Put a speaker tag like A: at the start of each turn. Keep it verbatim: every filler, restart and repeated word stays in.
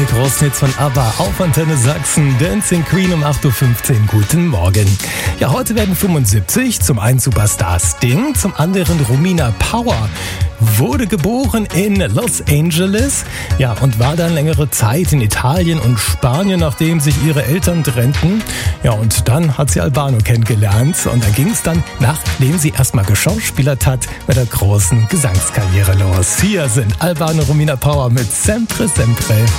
A: die großen Hits von ABBA auf Antenne Sachsen. Dancing Queen um acht Uhr fünfzehn. Guten Morgen. Ja, heute werden fünfundsiebzig. Zum einen Superstar Sting, zum anderen Romina Power. Wurde geboren in Los Angeles, ja, und war dann längere Zeit in Italien und Spanien, nachdem sich ihre Eltern trennten. Ja, und dann hat sie Albano kennengelernt und da ging es dann, nachdem sie erstmal geschauspielert hat, mit der großen Gesangskarriere los. Hier sind Albano, Romina Power mit Sempre Sempre.